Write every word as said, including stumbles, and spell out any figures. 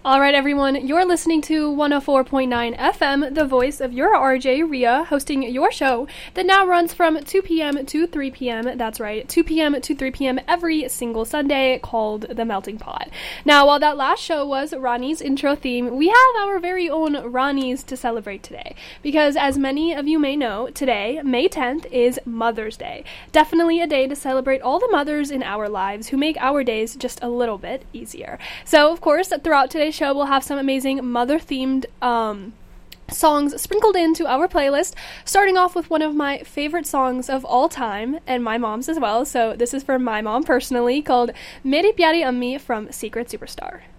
All right, everyone, you're listening to one oh four point nine F M, the voice of your R J, Ria, hosting your show that now runs from two p.m. to three p.m. That's right, two p.m. to three p.m. every single Sunday, called The Melting Pot. Now, while that last show was Ronnie's intro theme, we have our very own Ronnie's to celebrate today. Because as many of you may know, today, May tenth, is Mother's Day. Definitely a day to celebrate all the mothers in our lives who make our days just a little bit easier. So, of course, throughout today's show, we'll have some amazing mother-themed um, songs sprinkled into our playlist, starting off with one of my favorite songs of all time, and my mom's as well, so this is for my mom personally, called Meri Pyari Ammi from Secret Superstar.